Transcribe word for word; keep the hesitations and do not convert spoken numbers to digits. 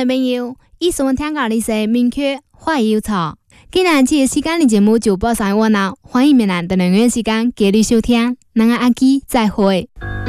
众朋友，以上听到的是民曲花有草。今日这个时间的节目就播上完了，欢迎明日同样的时间继续收听。咱阿基再会。